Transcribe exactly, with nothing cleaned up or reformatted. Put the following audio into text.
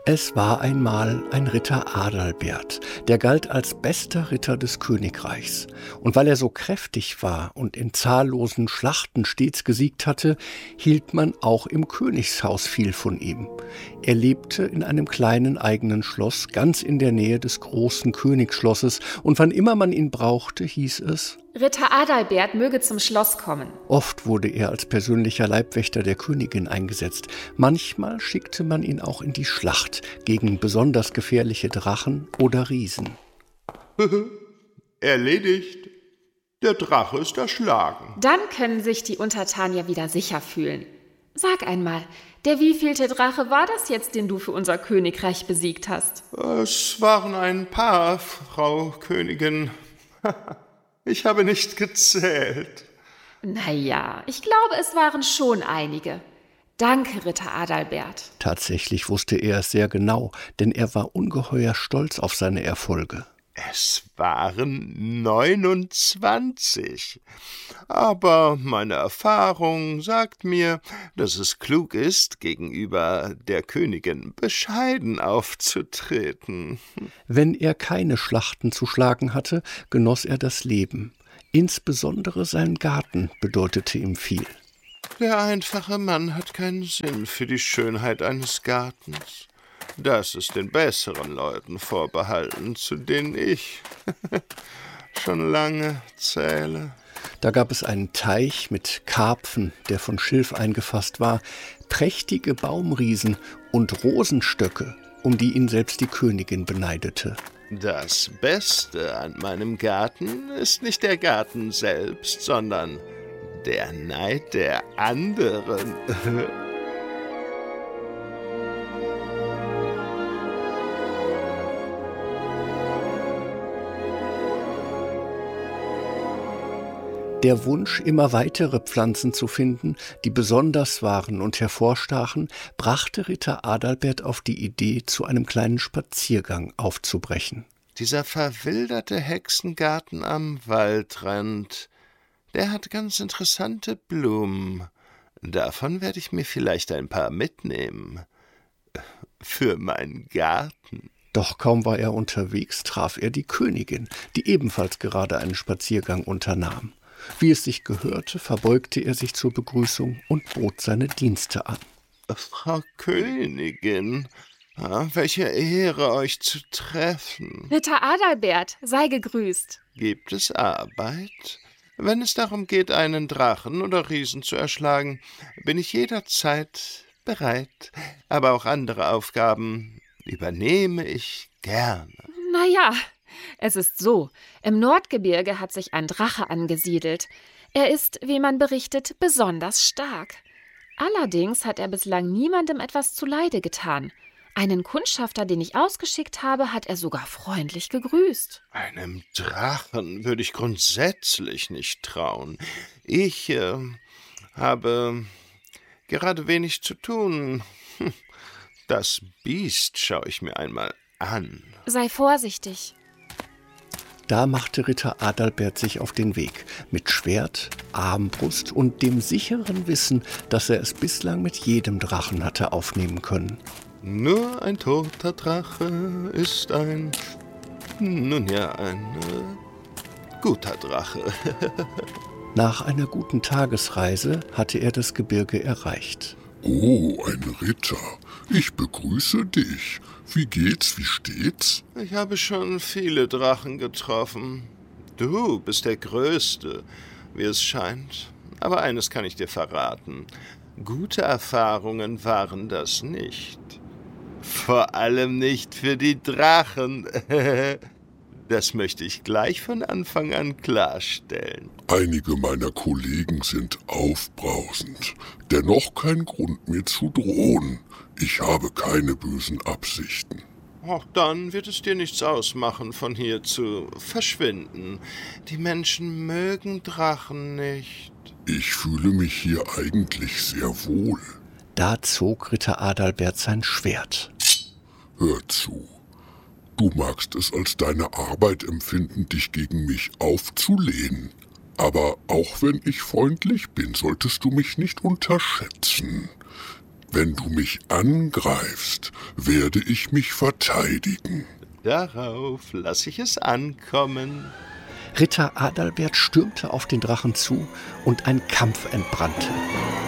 Es war einmal ein Ritter Adalbert, der galt als bester Ritter des Königreichs. Und weil er so kräftig war und in zahllosen Schlachten stets gesiegt hatte, hielt man auch im Königshaus viel von ihm. Er lebte in einem kleinen eigenen Schloss, ganz in der Nähe des großen Königsschlosses, und wann immer man ihn brauchte, hieß es: Ritter Adalbert möge zum Schloss kommen. Oft wurde er als persönlicher Leibwächter der Königin eingesetzt. Manchmal schickte man ihn auch in die Schlacht gegen besonders gefährliche Drachen oder Riesen. Erledigt. Der Drache ist erschlagen. Dann können sich die Untertanen ja wieder sicher fühlen. Sag einmal, der wievielte Drache war das jetzt, den du für unser Königreich besiegt hast? Es waren ein paar, Frau Königin. Ich habe nicht gezählt. Naja, ich glaube, es waren schon einige. Danke, Ritter Adalbert. Tatsächlich wusste er es sehr genau, denn er war ungeheuer stolz auf seine Erfolge. Es waren neunundzwanzig. Aber meine Erfahrung sagt mir, dass es klug ist, gegenüber der Königin bescheiden aufzutreten. Wenn er keine Schlachten zu schlagen hatte, genoss er das Leben. Insbesondere sein Garten bedeutete ihm viel. Der einfache Mann hat keinen Sinn für die Schönheit eines Gartens. Das ist den besseren Leuten vorbehalten, zu denen ich schon lange zähle. Da gab es einen Teich mit Karpfen, der von Schilf eingefasst war, prächtige Baumriesen und Rosenstöcke, um die ihn selbst die Königin beneidete. Das Beste an meinem Garten ist nicht der Garten selbst, sondern der Neid der anderen. Der Wunsch, immer weitere Pflanzen zu finden, die besonders waren und hervorstachen, brachte Ritter Adalbert auf die Idee, zu einem kleinen Spaziergang aufzubrechen. Dieser verwilderte Hexengarten am Waldrand, der hat ganz interessante Blumen. Davon werde ich mir vielleicht ein paar mitnehmen. Für meinen Garten. Doch kaum war er unterwegs, traf er die Königin, die ebenfalls gerade einen Spaziergang unternahm. Wie es sich gehörte, verbeugte er sich zur Begrüßung und bot seine Dienste an. Frau Königin, welche Ehre, euch zu treffen. Ritter Adalbert, sei gegrüßt. Gibt es Arbeit? Wenn es darum geht, einen Drachen oder Riesen zu erschlagen, bin ich jederzeit bereit. Aber auch andere Aufgaben übernehme ich gerne. Naja, es ist so, im Nordgebirge hat sich ein Drache angesiedelt. Er ist, wie man berichtet, besonders stark. Allerdings hat er bislang niemandem etwas zuleide getan. Einen Kundschafter, den ich ausgeschickt habe, hat er sogar freundlich gegrüßt. Einem Drachen würde ich grundsätzlich nicht trauen. Ich äh, habe gerade wenig zu tun. Das Biest schaue ich mir einmal an. Sei vorsichtig. Da machte Ritter Adalbert sich auf den Weg, mit Schwert, Armbrust und dem sicheren Wissen, dass er es bislang mit jedem Drachen hatte aufnehmen können. Nur ein toter Drache ist ein, nun ja, ein äh, guter Drache. Nach einer guten Tagesreise hatte er das Gebirge erreicht. Oh, ein Ritter, ich begrüße dich. Wie geht's, wie steht's? Ich habe schon viele Drachen getroffen. Du bist der Größte, wie es scheint. Aber eines kann ich dir verraten. Gute Erfahrungen waren das nicht. Vor allem nicht für die Drachen. Das möchte ich gleich von Anfang an klarstellen. Einige meiner Kollegen sind aufbrausend. Dennoch kein Grund, mir zu drohen. Ich habe keine bösen Absichten. Auch dann wird es dir nichts ausmachen, von hier zu verschwinden. Die Menschen mögen Drachen nicht. Ich fühle mich hier eigentlich sehr wohl. Da zog Ritter Adalbert sein Schwert. Hör zu. Du magst es als deine Arbeit empfinden, dich gegen mich aufzulehnen. Aber auch wenn ich freundlich bin, solltest du mich nicht unterschätzen. Wenn du mich angreifst, werde ich mich verteidigen. Darauf lasse ich es ankommen. Ritter Adalbert stürmte auf den Drachen zu und ein Kampf entbrannte.